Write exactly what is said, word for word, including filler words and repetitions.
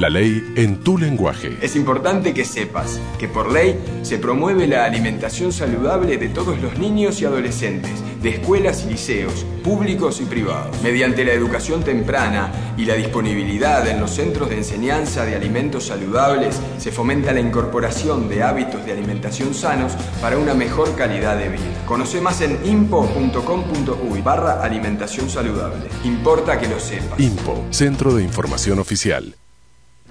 La ley en tu lenguaje. Es importante que sepas que por ley se promueve la alimentación saludable de todos los niños y adolescentes, de escuelas y liceos, públicos y privados. Mediante la educación temprana y la disponibilidad en los centros de enseñanza de alimentos saludables, se fomenta la incorporación de hábitos de alimentación sanos para una mejor calidad de vida. Conoce más en impo punto com punto uy barra alimentación saludable. Importa que lo sepas. INPO, Centro de Información Oficial.